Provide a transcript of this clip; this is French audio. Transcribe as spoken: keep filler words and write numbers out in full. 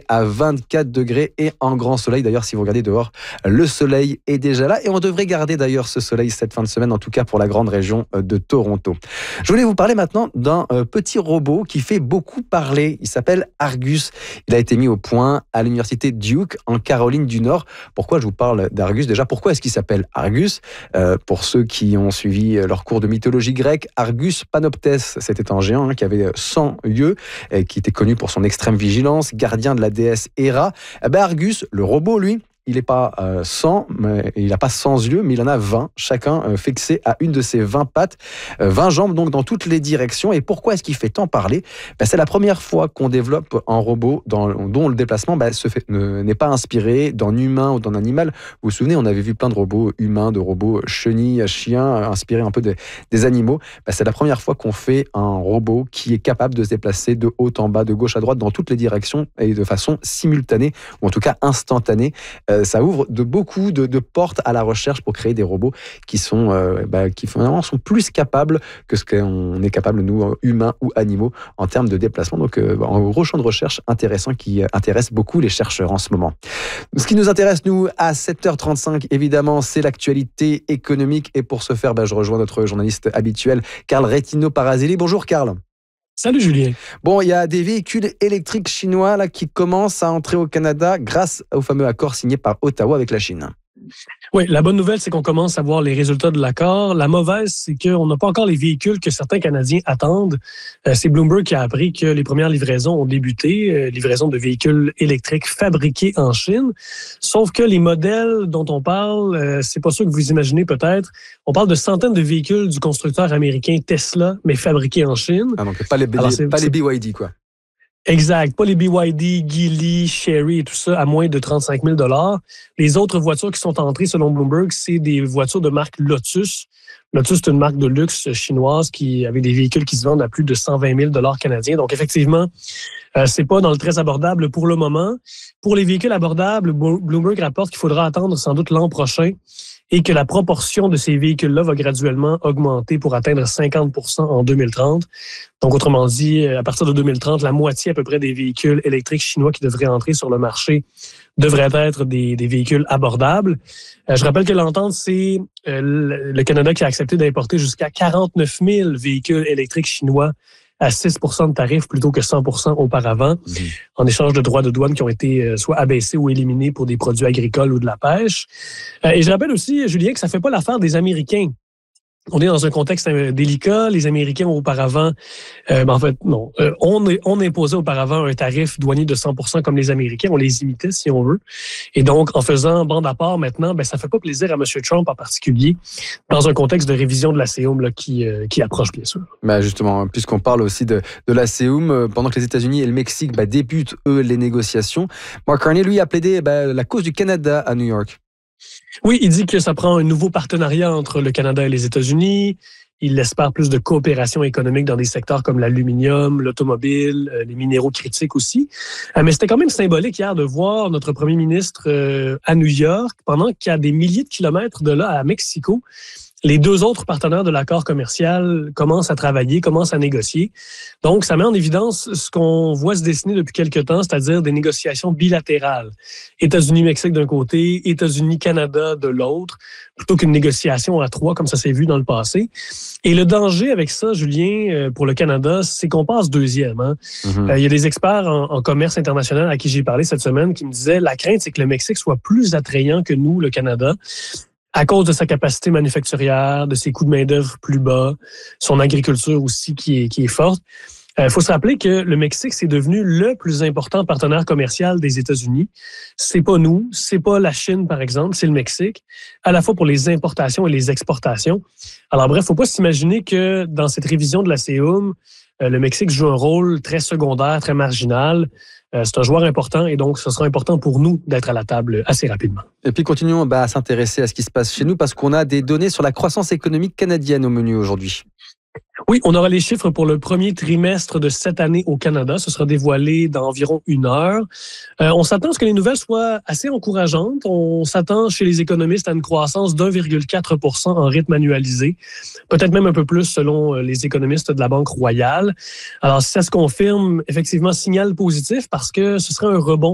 à vingt-quatre degrés et en grand soleil. D'ailleurs, si vous regardez dehors, le soleil est déjà là et on devrait garder d'ailleurs ce soleil cette fin de semaine, en tout cas pour la grande région de Toronto. Je voulais vous parler maintenant d'un petit robot qui fait beaucoup parler. Il s'appelle Argus. Il a été mis au point à l'université Duke en Caroline du Nord. Pourquoi je vous parle d'Argus? Déjà, pourquoi est-ce qu'il s'appelle Argus? euh, Pour ceux qui ont suivi leur cours de mythologie grecque, Argus Panoptès, c'était un géant hein, qui avait cent yeux, et qui était connu pour son extrême vigilance, gardien de la déesse Héra. Eh ben Argus, le robot, lui, il n'est pas euh, cent, mais il n'a pas cent yeux, mais il en a vingt, chacun euh, fixé à une de ses vingt pattes, euh, vingt jambes donc dans toutes les directions. Et pourquoi est-ce qu'il fait tant parler? Ben, c'est la première fois qu'on développe un robot dans, dont le déplacement ben, se fait, ne, n'est pas inspiré d'un humain ou d'un animal. Vous vous souvenez, on avait vu plein de robots humains, de robots chenilles, chiens, inspirés un peu de, des animaux. Ben, c'est la première fois qu'on fait un robot qui est capable de se déplacer de haut en bas, de gauche à droite, dans toutes les directions et de façon simultanée, ou en tout cas instantanée. Euh, ça ouvre de beaucoup de, de portes à la recherche pour créer des robots qui sont, euh, bah, qui finalement sont plus capables que ce qu'on est capable, nous, humains ou animaux, en termes de déplacement. Donc, euh, un gros champ de recherche intéressant qui intéresse beaucoup les chercheurs en ce moment. Ce qui nous intéresse, nous, à sept heures trente-cinq, évidemment, c'est l'actualité économique. Et pour ce faire, bah, je rejoins notre journaliste habituel, Carl Retino-Parazelli. Bonjour, Carl. Salut Julien. Bon, il y a des véhicules électriques chinois là, qui commencent à entrer au Canada grâce au fameux accord signé par Ottawa avec la Chine. Oui, la bonne nouvelle, c'est qu'on commence à voir les résultats de l'accord. La mauvaise, c'est qu'on n'a pas encore les véhicules que certains Canadiens attendent. Euh, c'est Bloomberg qui a appris que les premières livraisons ont débuté, euh, livraison de véhicules électriques fabriqués en Chine. Sauf que les modèles dont on parle, euh, c'est pas ça que vous imaginez peut-être. On parle de centaines de véhicules du constructeur américain Tesla, mais fabriqués en Chine. Ah donc pas les, Alors, les, pas les B Y D, quoi. Exact. Pas les B Y D, Geely, Chery et tout ça à moins de trente-cinq mille dollars. Les autres voitures qui sont entrées, selon Bloomberg, c'est des voitures de marque Lotus. Lotus, c'est une marque de luxe chinoise qui avait des véhicules qui se vendent à plus de cent vingt mille dollars canadiens. Donc, effectivement, euh, c'est pas dans le très abordable pour le moment. Pour les véhicules abordables, Bloomberg rapporte qu'il faudra attendre sans doute l'an prochain et que la proportion de ces véhicules-là va graduellement augmenter pour atteindre cinquante pour cent en deux mille trente. Donc, autrement dit, à partir de deux mille trente, la moitié à peu près des véhicules électriques chinois qui devraient entrer sur le marché devraient être des, des véhicules abordables. Euh, je rappelle que l'entente, c'est euh, le Canada qui a accepté d'importer jusqu'à quarante-neuf mille véhicules électriques chinois à six pour cent de tarifs plutôt que cent pour cent auparavant, mmh. en échange de droits de douane qui ont été soit abaissés ou éliminés pour des produits agricoles ou de la pêche. Euh, et je rappelle aussi, Julien, que ça ne fait pas l'affaire des Américains. On est dans un contexte délicat. Les Américains ont auparavant, euh, ben en fait, non, euh, on, on imposait auparavant un tarif douanier de cent pour cent comme les Américains. On les imitait, si on veut. Et donc, en faisant bande à part maintenant, ben, ça fait pas plaisir à M. Trump en particulier, dans un contexte de révision de la C E U M là, qui, euh, qui approche, bien sûr. Ben justement, puisqu'on parle aussi de, de la C E U M, pendant que les États-Unis et le Mexique ben, débutent, eux, les négociations, Mark Carney, lui, a plaidé ben, la cause du Canada à New York. Oui, il dit que ça prend un nouveau partenariat entre le Canada et les États-Unis. Il espère plus de coopération économique dans des secteurs comme l'aluminium, l'automobile, les minéraux critiques aussi. Mais c'était quand même symbolique hier de voir notre premier ministre à New York, pendant qu'il y a des milliers de kilomètres de là à Mexico. Les deux autres partenaires de l'accord commercial commencent à travailler, commencent à négocier. Donc, ça met en évidence ce qu'on voit se dessiner depuis quelque temps, c'est-à-dire des négociations bilatérales. États-Unis-Mexique d'un côté, États-Unis-Canada de l'autre, plutôt qu'une négociation à trois, comme ça s'est vu dans le passé. Et le danger avec ça, Julien, pour le Canada, c'est qu'on passe deuxième. Hein? Mm-hmm. Euh, il y a des experts en, en commerce international à qui j'ai parlé cette semaine qui me disaient la crainte, c'est que le Mexique soit plus attrayant que nous, le Canada, à cause de sa capacité manufacturière, de ses coûts de main-d'œuvre plus bas, son agriculture aussi qui est, qui est forte. Il euh, faut se rappeler que le Mexique, c'est devenu le plus important partenaire commercial des États-Unis. C'est pas nous, c'est pas la Chine, par exemple, c'est le Mexique, à la fois pour les importations et les exportations. Alors bref, faut pas s'imaginer que dans cette révision de la C E U M, euh, le Mexique joue un rôle très secondaire, très marginal. Euh, c'est un joueur important et donc ce sera important pour nous d'être à la table assez rapidement. Et puis continuons bah, à s'intéresser à ce qui se passe chez nous parce qu'on a des données sur la croissance économique canadienne au menu aujourd'hui. Oui, on aura les chiffres pour le premier trimestre de cette année au Canada. Ce sera dévoilé dans environ une heure. Euh, on s'attend à ce que les nouvelles soient assez encourageantes. On s'attend chez les économistes à une croissance d'un virgule quatre pour cent en rythme annualisé. Peut-être même un peu plus selon les économistes de la Banque Royale. Alors, si ça se confirme, effectivement, signal positif parce que ce serait un rebond